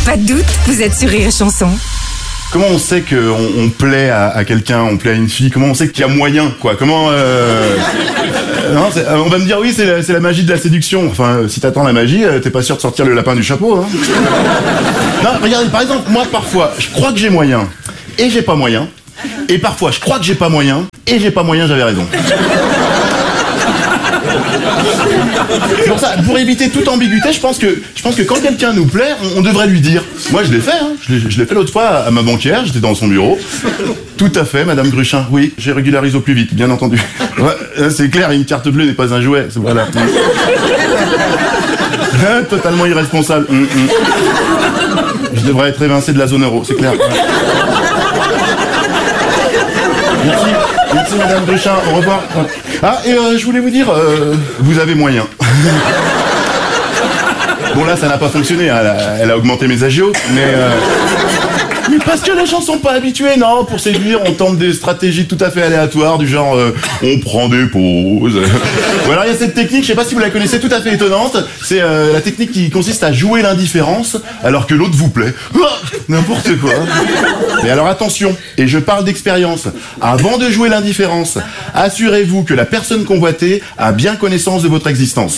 Pas de doute, vous êtes sur Rire et Chanson. Comment on sait qu'on plaît à quelqu'un, on plaît à une fille? Comment on sait qu'il y a moyen, quoi? Comment non, on va me dire oui, c'est la magie de la séduction. Enfin, si t'attends la magie, t'es pas sûr de sortir le lapin du chapeau, hein. Non, regardez, par exemple, moi parfois, je crois que j'ai moyen et j'ai pas moyen. Et parfois, je crois que j'ai pas moyen et j'ai pas moyen, j'avais raison. C'est pour ça, pour éviter toute ambiguïté, je pense que quand quelqu'un nous plaît, on devrait lui dire. Moi, je l'ai fait, hein. Je l'ai fait l'autre fois à ma banquière, j'étais dans son bureau. Tout à fait, Madame Gruchin. Oui, j'ai régularisé au plus vite, bien entendu. Ouais, c'est clair, une carte bleue n'est pas un jouet. Voilà. Totalement irresponsable. Je devrais être évincé de la zone euro, c'est clair. Merci Madame Gruchin, au revoir. Ah, et je voulais vous dire, vous avez moyen. Bon là, ça n'a pas fonctionné, hein, elle a augmenté mes agiotes, mais parce que les gens sont pas habitués, non, pour séduire, on tente des stratégies tout à fait aléatoires, du genre, on prend des pauses. Ou alors il y a cette technique, je sais pas si vous la connaissez, tout à fait étonnante, c'est la technique qui consiste à jouer l'indifférence, alors que l'autre vous plaît. N'importe quoi. Mais alors attention, et je parle d'expérience, avant de jouer l'indifférence, assurez-vous que la personne convoitée a bien connaissance de votre existence.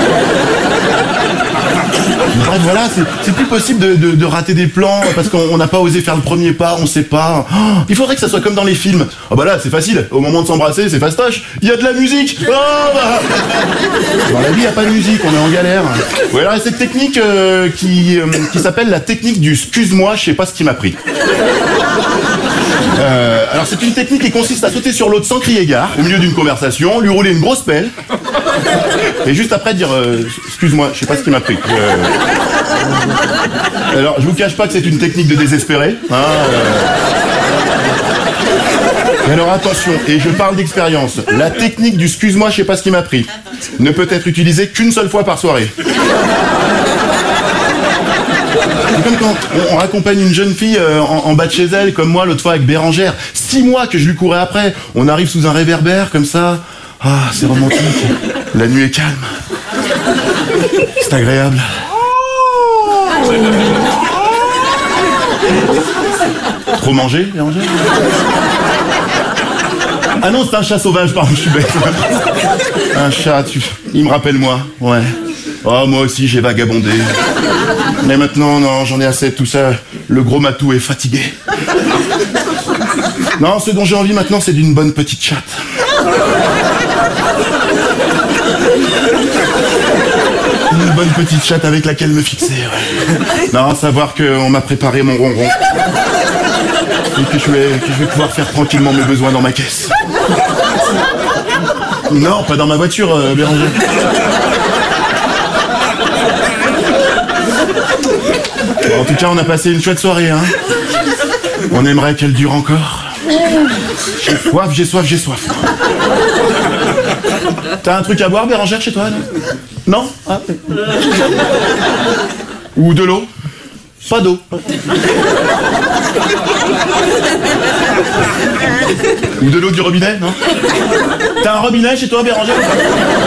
Bref, voilà, c'est plus possible de rater des plans parce qu'on n'a pas osé faire le premier pas, on sait pas. Oh, il faudrait que ça soit comme dans les films. Oh bah là, c'est facile. Au moment de s'embrasser, c'est fastoche. Il y a de la musique. Oh bah. Dans la vie, il n'y a pas de musique, on est en galère. Ouais, alors il y a cette technique qui s'appelle la technique du excuse-moi, je sais pas ce qui m'a pris. Alors c'est une technique qui consiste à sauter sur l'autre sans crier gare, au milieu d'une conversation, lui rouler une grosse pelle, et juste après dire excuse-moi, je sais pas ce qui m'a pris. Alors je vous cache pas que c'est une technique de désespéré. Hein, Et alors attention, et je parle d'expérience, la technique du excuse-moi, je sais pas ce qui m'a pris, ne peut être utilisée qu'une seule fois par soirée. C'est comme quand on accompagne une jeune fille en bas de chez elle, comme moi l'autre fois avec Bérangère. 6 mois que je lui courais après. On arrive sous un réverbère comme ça. Ah, c'est romantique. La nuit est calme. C'est agréable. Trop mangé, Bérangère? Ah non, c'est un chat sauvage, pardon, je suis bête. Un chat, il me rappelle moi, ouais. Oh, moi aussi, j'ai vagabondé. Mais maintenant, non, j'en ai assez de tout ça. Le gros matou est fatigué. Non, ce dont j'ai envie maintenant, c'est d'une bonne petite chatte. Une bonne petite chatte avec laquelle me fixer, ouais. Non, savoir qu'on m'a préparé mon ronron. Et que je vais pouvoir faire tranquillement mes besoins dans ma caisse. Non, pas dans ma voiture, Bérangère. Bon, en tout cas, on a passé une chouette soirée, hein. On aimerait qu'elle dure encore. J'ai soif, j'ai soif, j'ai soif. T'as un truc à boire, Bérangère, chez toi, non? Non? Ah. Ou de l'eau? Pas d'eau. Ou de l'eau du robinet, non? T'as un robinet chez toi, Bérangère?